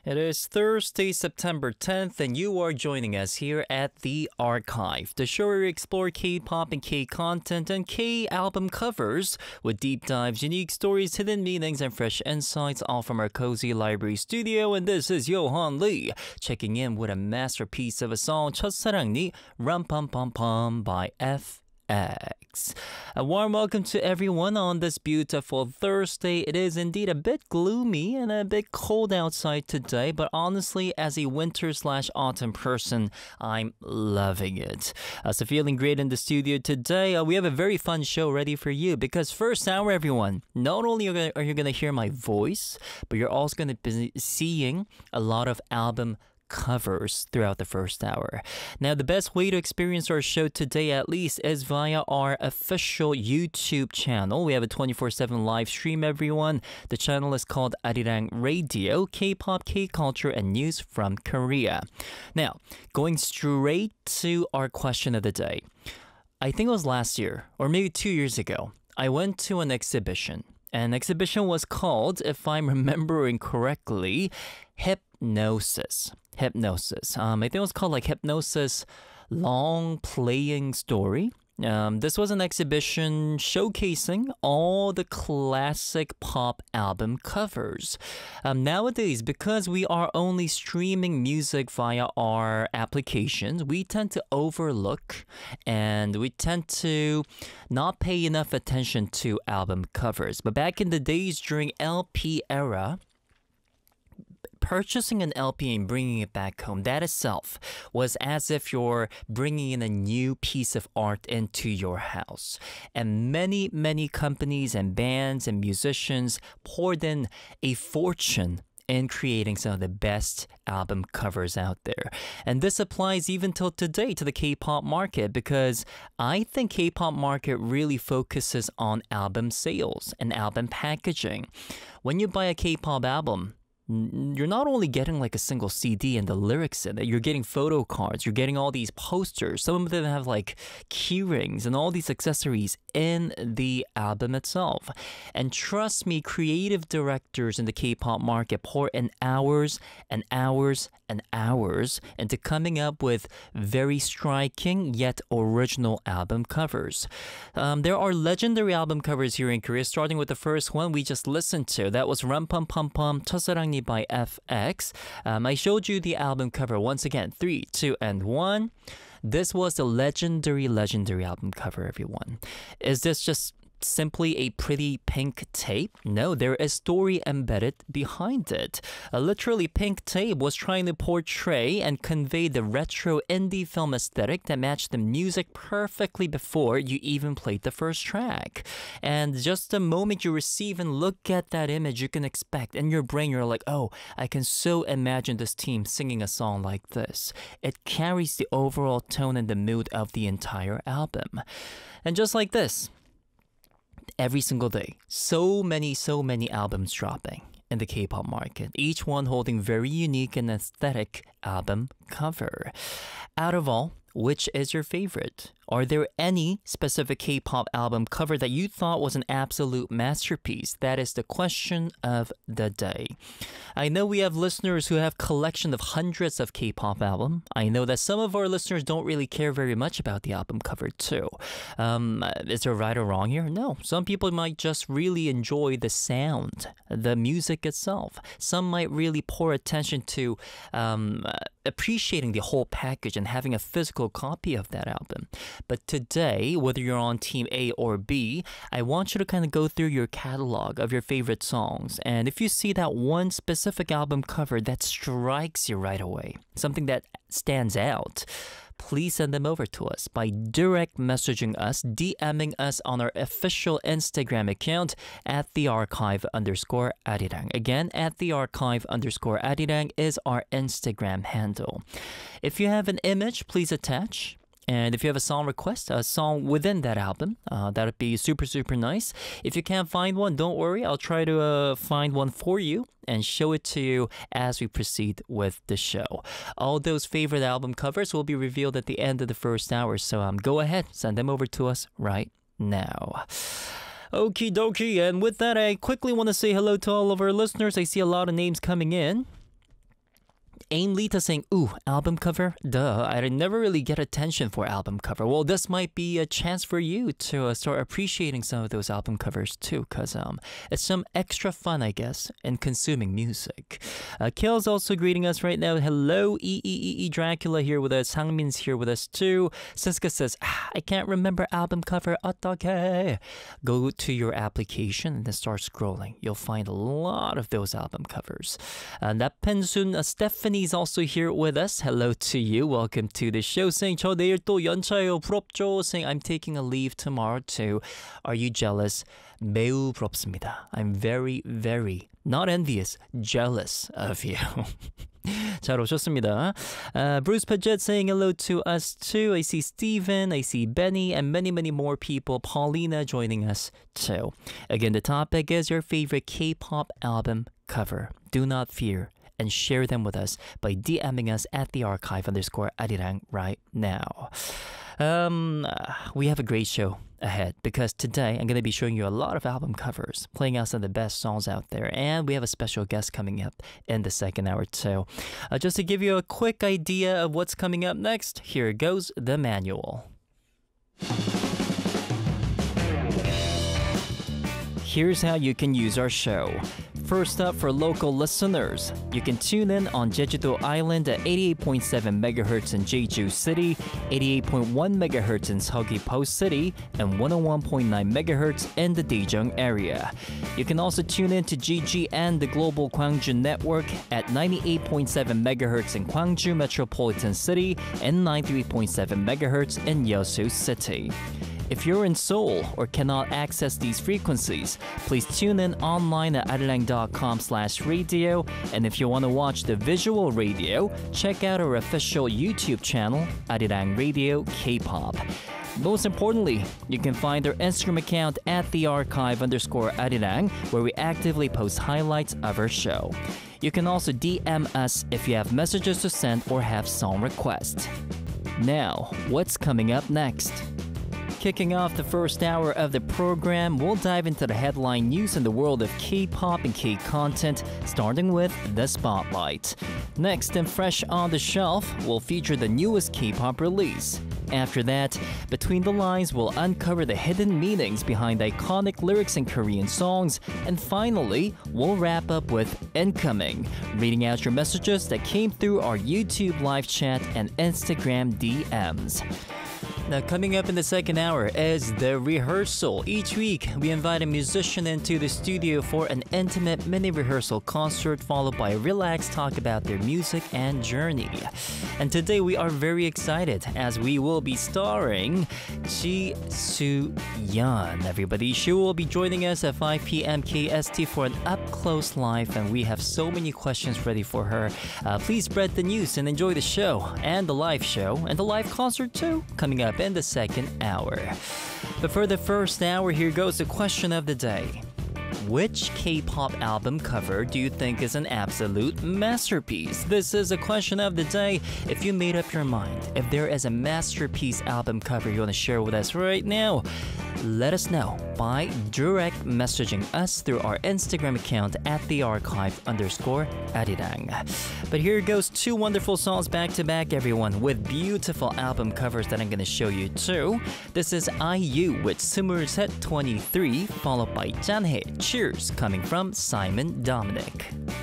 It is Thursday, September 10th, and you are joining us here at The Archive, the show where we explore K-pop and K-content and K-album covers with deep dives, unique stories, hidden meanings, and fresh insights, all from our cozy library studio. And this is Johan Lee, checking in with a masterpiece of a song, 첫사랑니, Rum Pum Pum Pum by FX. A warm welcome to everyone on this beautiful Thursday. It is indeed a bit gloomy and a bit cold outside today, but honestly, as a winter/autumn person, I'm loving it. So feeling great in the studio today. We have a very fun show ready for you because first hour, everyone, not only are you going to hear my voice, but you're also going to be seeing a lot of album covers throughout the first hour. Now, the best way to experience our show today, at least, is via our official YouTube channel. We have a 24/7 live stream, everyone. The channel is called Arirang Radio, K-pop, K-culture, and news from Korea. Now, going straight to our question of the day. I think it was last year, or maybe 2 years ago, I went to an exhibition. An exhibition was called, if I'm remembering correctly, Hypnosis. I think it was called like Hypnosis Long Playing Story. This was an exhibition showcasing all the classic pop album covers. Nowadays, because we are only streaming music via our applications, we tend to overlook and we tend to not pay enough attention to album covers. But back in the days during LP era, purchasing an LP and bringing it back home, that itself was as if you're bringing in a new piece of art into your house. And many, many companies and bands and musicians poured in a fortune in creating some of the best album covers out there. And this applies even till today to the K-pop market because I think K-pop market really focuses on album sales and album packaging. When you buy a K-pop album, you're not only getting like a single CD and the lyrics in it, you're getting photo cards, you're getting all these posters. Some of them have like key rings and all these accessories in the album itself. And trust me, creative directors in the K-pop market pour in hours and hours and hours into coming up with very striking yet original album covers. There are legendary album covers here in Korea, starting with the first one we just listened to. That was Rum Pum Pum Pum, 첫사랑니 by FX. I showed you the album cover once again. 3, 2, and 1. This was the legendary album cover, everyone. Is this just simply a pretty pink tape? No, there is story embedded behind it. Literally, pink tape was trying to portray and convey the retro indie film aesthetic that matched the music perfectly before you even played the first track. And just the moment you receive and look at that image, you can expect in your brain, you're like, oh, I can so imagine this team singing a song like this. It carries the overall tone and the mood of the entire album. And just like this, every single day, so many albums dropping in the K-pop market, each one holding very unique and aesthetic album cover. Out of all, which is your favorite? Are there any specific K-pop album cover that you thought was an absolute masterpiece? That is the question of the day. I know we have listeners who have collection of hundreds of K-pop album. I know that some of our listeners don't really care very much about the album cover too. Is there right or wrong here? No. Some people might just really enjoy the sound, the music itself. Some might really pour attention to appreciating the whole package and having a physical copy of that album. But today, whether you're on team A or B, I want you to kind of go through your catalog of your favorite songs. And if you see that one specific album cover that strikes you right away, something that stands out, please send them over to us by direct messaging us, DMing us on our official Instagram account at @thearchive_arirang. Again, at @thearchive_arirang is our Instagram handle. If you have an image, please attach. And if you have a song request, a song within that album, that would be super nice. If you can't find one, don't worry. I'll try to find one for you and show it to you as we proceed with the show. All those favorite album covers will be revealed at the end of the first hour. So go ahead, send them over to us right now. Okie dokie. And with that, I quickly want to say hello to all of our listeners. I see a lot of names coming in. Aim Lita saying, ooh, album cover? Duh, I never really get attention for album cover. Well, this might be a chance for you to start appreciating some of those album covers too, because it's some extra fun, I guess, in consuming music. Kale's also greeting us right now. Hello, Dracula here with us. Hangmin's here with us too. Siska says, I can't remember album cover. 어떡해? Go to your application and then start scrolling. You'll find a lot of those album covers. 나펜순 Stephanie's also here with us. Hello to you. Welcome to the show. Saying 저 내일 또 연차예요. 부럽죠? Saying I'm taking a leave tomorrow too. Are you jealous? 매우 부럽습니다. I'm very, very not envious, jealous of you. 잘 오셨습니다. Bruce Paget saying hello to us too. I see Steven, I see Benny, and many, many more people. Paulina joining us too. Again, the topic is your favorite K-pop album cover. Do not fear and share them with us by DMing us at @thearchive_arirang right now. We have a great show ahead because today I'm going to be showing you a lot of album covers, playing out some of the best songs out there, and we have a special guest coming up in the second hour too. Just to give you a quick idea of what's coming up next, here goes the manual. Here's how you can use our show. First up, for local listeners, you can tune in on Jeju-do Island at 88.7 MHz in Jeju City, 88.1 MHz in Seogwipo City, and 101.9 MHz in the Daejeong area. You can also tune in to GG and the Global Gwangju Network at 98.7 MHz in Gwangju Metropolitan City and 93.7 MHz in Yeosu City. If you're in Seoul or cannot access these frequencies, please tune in online at arirang.com/radio. And if you want to watch the visual radio, check out our official YouTube channel, Arirang Radio K-pop. Most importantly, you can find our Instagram account at @thearchive_arirang, where we actively post highlights of our show. You can also DM us if you have messages to send or have song requests. Now, what's coming up next? Kicking off the first hour of the program, we'll dive into the headline news in the world of K-pop and K-content, starting with the Spotlight. Next, and fresh on the shelf, we'll feature the newest K-pop release. After that, Between the Lines will uncover the hidden meanings behind iconic lyrics in Korean songs. And finally, we'll wrap up with Incoming, reading out your messages that came through our YouTube live chat and Instagram DMs. Now, coming up in the second hour is The Rehearsal. Each week, we invite a musician into the studio for an intimate mini rehearsal concert, followed by a relaxed talk about their music and journey. And today, we are very excited as we will be starring Ji Soo-yeon. Everybody, she will be joining us at 5 p.m. KST for an up-close live, and we have so many questions ready for her. Please spread the news and enjoy the show and the live show and the live concert too, coming up in the second hour. But for the first hour, here goes the question of the day. Which K-pop album cover do you think is an absolute masterpiece? This is a question of the day. If you made up your mind, if there is a masterpiece album cover you want to share with us right now, let us know by direct messaging us through our Instagram account at @thearchive_arirang. But here goes two wonderful songs back to back, everyone, with beautiful album covers that I'm going to show you too. This is IU with 스물셋 23, followed by Janhae, Cheers, coming from Simon Dominic.